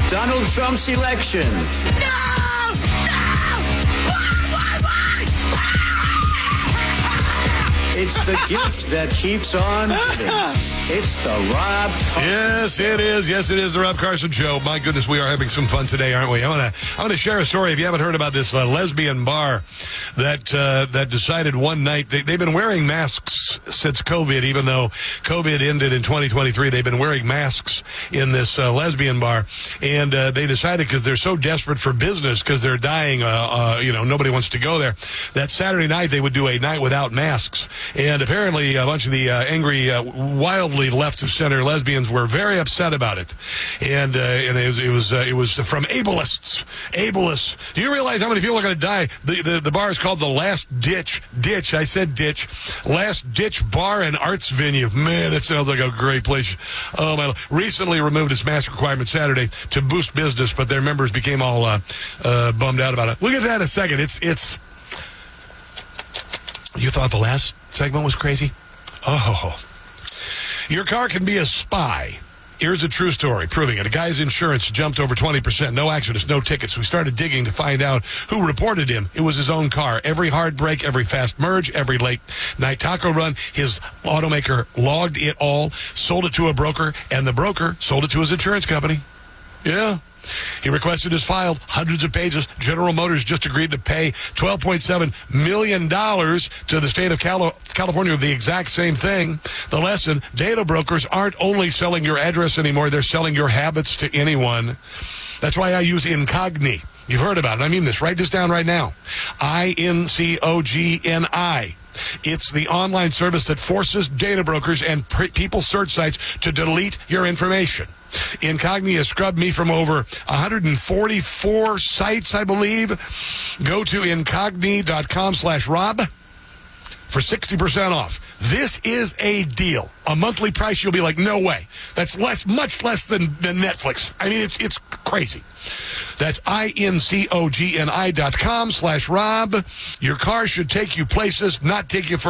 Donald Trump's election. No! Why? It's the gift that keeps on giving. It's the Rob Carson. Yes, it is. Yes, it is the Rob Carson Show. My goodness, we are having some fun today, aren't we? I'm gonna share a story. If you haven't heard about this lesbian bar that decided one night they've been wearing masks since COVID, even though COVID ended in 2023. They've been wearing masks in this lesbian bar, and they decided because they're so desperate for business because they're dying. Nobody wants to go there. That Saturday night they would do a night without masks, and apparently a bunch of the angry, wildly left of center lesbians were very upset about it, and it was from ableists. Ableists. Do you realize how many people are going to die? The bar is called the Last Ditch. I said ditch. Last Ditch Bar and Arts Venue. Man, that sounds like a great place. Oh my! Recently removed its mask requirement Saturday to boost business, but their members became all bummed out about it. Look at that in a second. It's. You thought the last segment was crazy? Oh. Your car can be a spy. Here's a true story proving it. A guy's insurance jumped over 20%. No accidents, no tickets. We started digging to find out who reported him. It was his own car. Every hard break, every fast merge, every late night taco run, his automaker logged it all, sold it to a broker, and the broker sold it to his insurance company. Yeah. He requested his file, hundreds of pages. General Motors just agreed to pay $12.7 million to the state of California for the exact same thing. The lesson, data brokers aren't only selling your address anymore, they're selling your habits to anyone. That's why I use Incogni. You've heard about it. I mean this. Write this down right now. INCOGNI. It's the online service that forces data brokers and people search sites to delete your information. Incogni has scrubbed me from over 144 sites, I believe. Go to incogni.com/Rob for 60% off. This is a deal. A monthly price, you'll be like, no way. That's much less than Netflix. I mean, it's crazy. That's INCOGNI.com/Rob. Your car should take you places, not take you for